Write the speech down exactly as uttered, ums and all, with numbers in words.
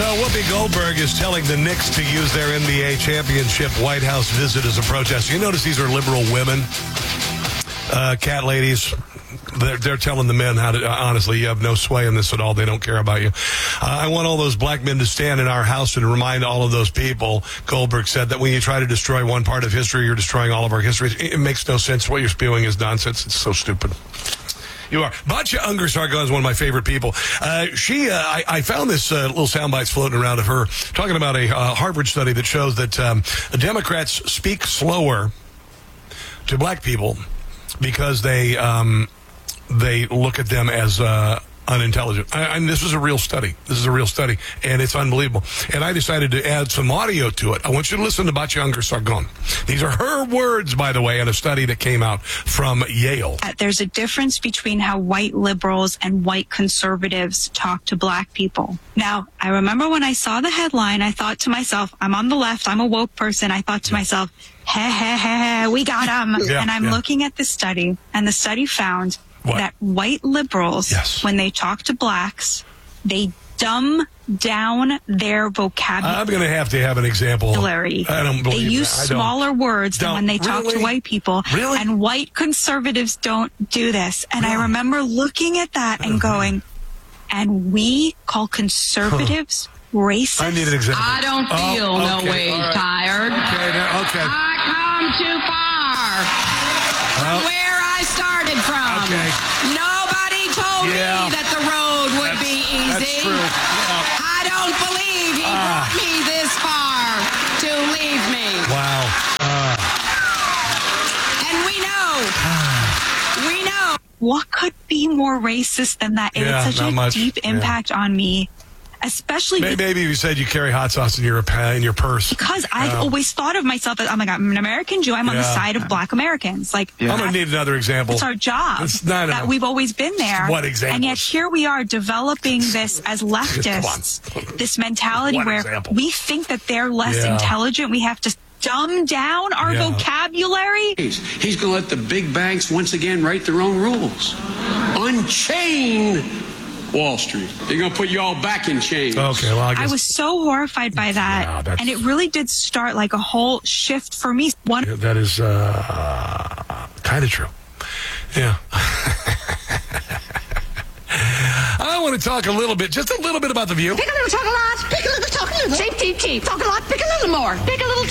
So Whoopi Goldberg is telling the Knicks to use their N B A championship White House visit as a protest. You notice these are liberal women, uh, cat ladies. They're, they're telling the men how to, uh, honestly, you have no sway in this at all. They don't care about you. Uh, I want all those black men to stand in our house and remind all of those people, Goldberg said, that when you try to destroy one part of history, you're destroying all of our history. It, it makes no sense. What you're spewing is nonsense. It's so stupid. You are. Batya Ungar-Sargon is one of my favorite people. Uh, she, uh, I, I found this uh, little sound bites floating around of her talking about a uh, Harvard study that shows that um, Democrats speak slower to black people because they um, they look at them as uh, unintelligent. I, I mean, this is a real study. This is a real study, and it's unbelievable. And I decided to add some audio to it. I want you to listen to Batya Ungar-Sargon. These are her words, by the way, in a study that came out from Yale. There's a difference between how white liberals and white conservatives talk to black people. Now, I remember when I saw the headline, I thought to myself, I'm on the left, I'm a woke person. I thought to myself, hey, hey, hey, we got them. Yeah, and I'm yeah. looking at the study, and the study found What? that white liberals, Yes. when they talk to blacks, they dumb down their vocabulary. I'm going to have to have an example. I don't believe They use that. I don't- smaller words Don't- than when they talk really? to white people. Really? And white conservatives don't do this. And Really? I remember looking at that and going, and we call conservatives racist? I need an example. I don't feel Oh, no okay, way all right. tired. Okay, now, okay. I come too far from Oh. where I started from. Okay. Nobody told Yeah. me that the road would That's- be easy. That's true. Yeah. I don't believe he Ah. brought me this far to leave me. Wow. Uh, And we know, we know. What could be more racist than that? It Yeah, had such not a much. deep Yeah. impact on me, especially maybe, maybe you said you carry hot sauce in your in your purse. because I've Yeah. always thought of myself as, oh my God, I'm an American Jew. I'm on the Yeah. side of black Americans. Like, I'm going to that's- need another example. It's our job. It's not that a- we've always been there. What examples? And yet here we are developing this as leftists, this mentality One where example. we think that they're less Yeah. intelligent. We have to dumb down our Yeah. vocabulary. He's, he's going to let the big banks once again write their own rules. Unchain Wall Street. They're going to put you all back in chains. Okay, well, I guess I was so horrified by that. Yeah, that's- and it really did start like a whole shift for me. One that is uh, kind of true. Yeah. I want to talk a little bit, just a little bit about The View. Pick a little, talk a lot. Pick a little, talk a little. Cheap, cheap, cheap. Talk a lot. Pick a little more. Pick a little,